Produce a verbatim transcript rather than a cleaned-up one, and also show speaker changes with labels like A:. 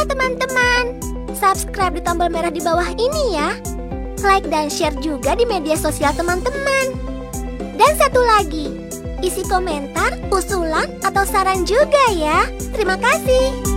A: Ayo teman-teman, subscribe di tombol merah di bawah ini ya. Like dan share juga di media sosial teman-teman. Dan satu lagi, isi komentar, usulan, atau saran juga ya. Terima kasih.